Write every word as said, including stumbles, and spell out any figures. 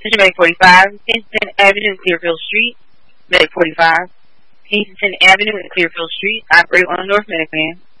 This is Medic forty-five, Kensington Avenue, Clearfield Street. Medic forty-five, Kensington Avenue and Clearfield Street. Operate on North Medic Man.